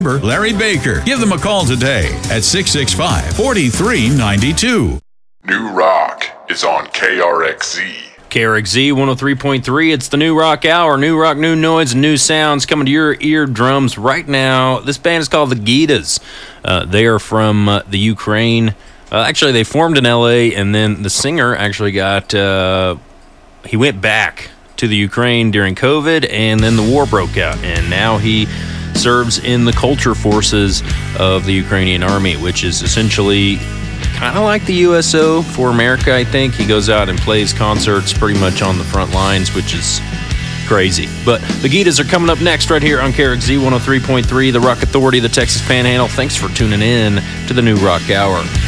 Larry Baker. Give them a call today at 665-4392. New Rock is on KRXZ. KRXZ 103.3. It's the New Rock Hour. New rock, new noise, and new sounds coming to your eardrums right now. This band is called the Gitas. They are from the Ukraine. Actually, they formed in L.A., and then the singer actually he went back to the Ukraine during COVID, and then the war broke out, and now he serves in the culture forces of the Ukrainian army, which is essentially kind of like the USO for America, I think. He goes out and plays concerts pretty much on the front lines, which is crazy. But the Gitas are coming up next right here on KRXZ 103.3, the Rock Authority, the Texas Panhandle. Thanks for tuning in to the New Rock Hour.